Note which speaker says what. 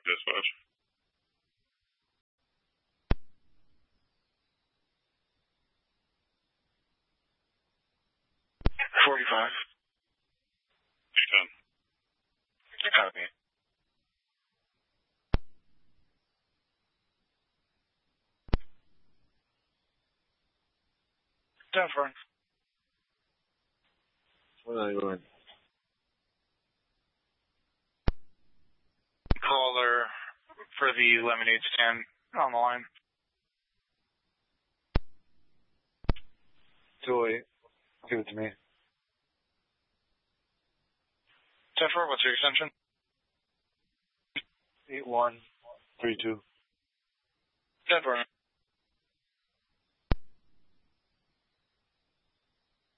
Speaker 1: dispatch.
Speaker 2: .45.
Speaker 1: D10.
Speaker 2: Copy. Denver.
Speaker 3: Where are you going?
Speaker 2: Caller for the lemonade stand on the line.
Speaker 3: 208. Give it to me.
Speaker 2: Denver, what's your extension?
Speaker 3: 8132.
Speaker 2: Denver.